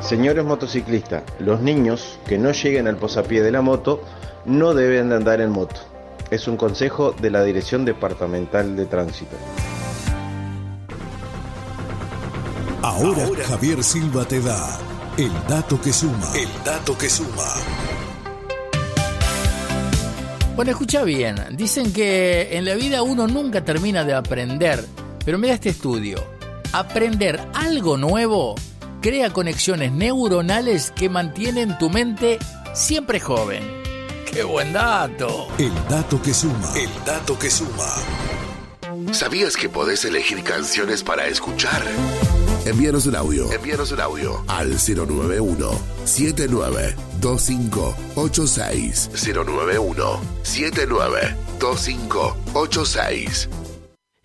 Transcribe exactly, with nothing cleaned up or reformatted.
Señores motociclistas, los niños que no lleguen al posapié de la moto no deben de andar en moto. Es un consejo de la Dirección Departamental de Tránsito. Ahora, Ahora Javier Silva te da el dato que suma. El dato que suma. Bueno, escucha bien. Dicen que en la vida uno nunca termina de aprender. Pero mira este estudio. Aprender algo nuevo crea conexiones neuronales que mantienen tu mente siempre joven. ¡Qué buen dato! El dato que suma. El dato que suma. ¿Sabías que podés elegir canciones para escuchar? Envíanos un audio. Envíanos un audio al cero nueve uno, siete nueve dos cinco ocho seis. cero nueve uno, siete nueve dos cinco ocho seis.